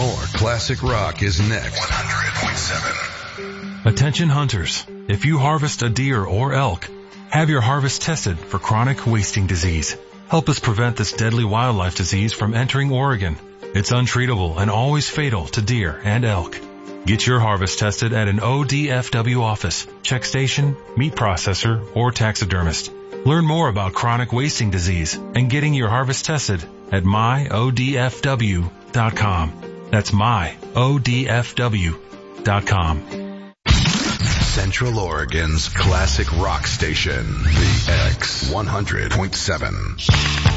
More classic rock is next. 100.7. Attention hunters. If you harvest a deer or elk, have your harvest tested for chronic wasting disease. Help us prevent this deadly wildlife disease from entering Oregon. It's untreatable and always fatal to deer and elk. Get your harvest tested at an ODFW office, check station, meat processor, or taxidermist. Learn more about chronic wasting disease and getting your harvest tested at myodfw.com. That's myodfw.com. Central Oregon's classic rock station, the X 100.7.